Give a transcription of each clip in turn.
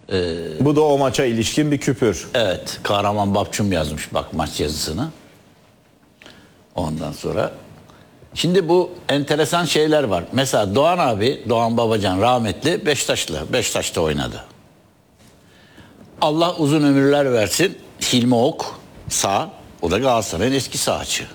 Bu da o maça ilişkin bir küpür. Evet, Kahraman Babçum yazmış bak maç yazısını. Ondan sonra şimdi bu enteresan şeyler var. Mesela Doğan abi, Doğan Babacan rahmetli Beşiktaş'ta oynadı. Allah uzun ömürler versin. Hilmi Ok sağ, o da Galatasaray'ın eski sağ açığı.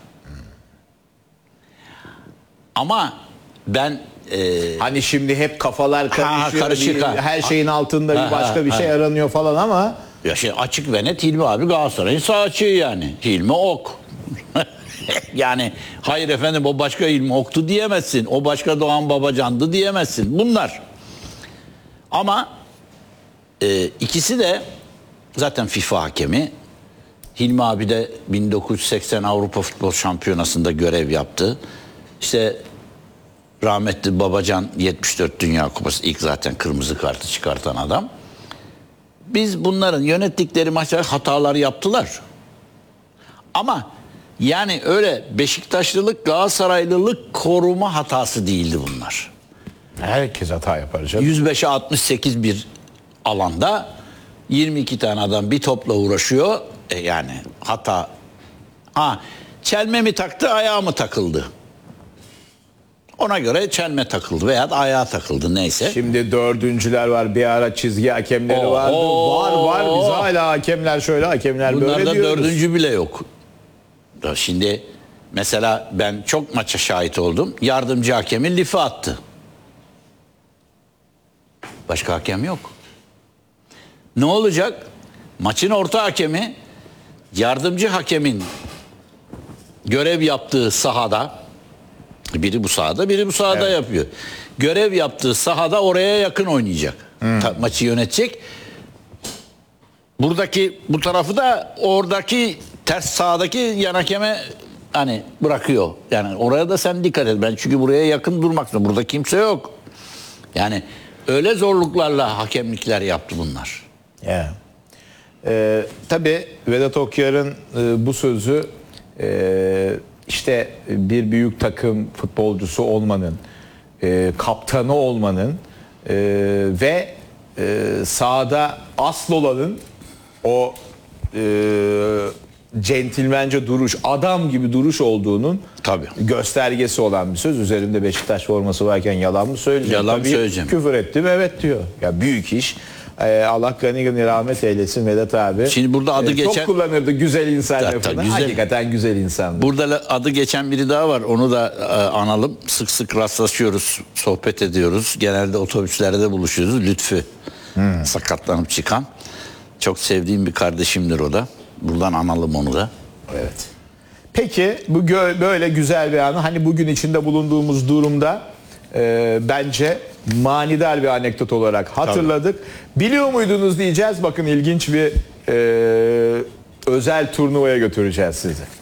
Ama ben Hani şimdi hep kafalar karışıyor. karışık, her şeyin altında bir başka bir şey aranıyor falan ama ya açık ve net Hilmi abi Galatasaray'ın sağ açığı yani. Hilmi Ok. Yani hayır efendim o başka Hilmi Ok'tu diyemezsin. O başka Doğan Babacan'dı diyemezsin. Bunlar. Ama ikisi de zaten FIFA hakemi. Hilmi abi de 1980 Avrupa Futbol Şampiyonası'nda görev yaptı. İşte rahmetli Babacan 74 Dünya Kupası ilk zaten kırmızı kartı çıkartan adam. Biz bunların yönettikleri maçlar hatalar yaptılar. Ama yani öyle Beşiktaşlılık, Galatasaraylılık koruma hatası değildi bunlar. herkes hata yapar canım. 105'e 68 bir alanda 22 tane adam bir topla uğraşıyor. Yani hata. Çelme mi taktı, ayağı mı takıldı? Ona göre çelme takıldı veya ayağı takıldı neyse. Şimdi dördüncüler var. Bir ara çizgi hakemleri vardı. Var. Biz hala hakemler şöyle, hakemler böyle Bunlarda diyoruz. dördüncü bile yok. Şimdi mesela ben çok maça şahit oldum. Yardımcı hakemin lifi attı. Başka hakem yok. Ne olacak? Maçın orta hakemi yardımcı hakemin görev yaptığı sahada, biri bu sahada biri bu sahada yapıyor. Görev yaptığı sahada oraya yakın oynayacak. Maçı yönetecek. Buradaki bu tarafı da oradaki ters sahadaki yan hakeme hani bırakıyor. Yani oraya da sen dikkat et. Ben çünkü buraya yakın durmak zorunda. Burada kimse yok. Yani öyle zorluklarla hakemlikler yaptı bunlar. Yeah. Tabii Vedat Okyar'ın bu sözü işte bir büyük takım futbolcusu olmanın, kaptanı olmanın ve sahada asıl olanın o centilmence duruş, adam gibi duruş olduğunun Tabii. göstergesi olan bir söz. Üzerinde Beşiktaş forması varken yalan mı söyleyeceğim? Yalan Tabii söyleyeceğim. Küfür ettim evet diyor. Ya büyük iş. Allah gani gani rahmet eylesin Vedat abi. Şimdi burada adı geçen... Çok kullanırdı güzel insan Zaten lafını. güzel. Hakikaten güzel insandı. Burada adı geçen biri daha var. Onu da analım. Sık sık rastlaşıyoruz, sohbet ediyoruz. Genelde otobüslerde buluşuyoruz. Lütfü. Sakatlanıp çıkan. Çok sevdiğim bir kardeşimdir o da. Buradan analım onu da. Evet. Peki bu böyle güzel bir anı. Hani bugün içinde bulunduğumuz durumda bence manidar bir anekdot olarak hatırladık. Tabii. Biliyor muydunuz diyeceğiz. Bakın ilginç bir özel turnuvaya götüreceğiz sizi.